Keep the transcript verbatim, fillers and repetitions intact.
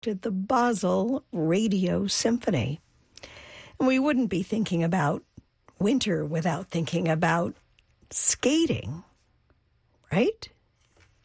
conducted the Basel Radio Symphony. And we wouldn't be thinking about winter without thinking about skating, right?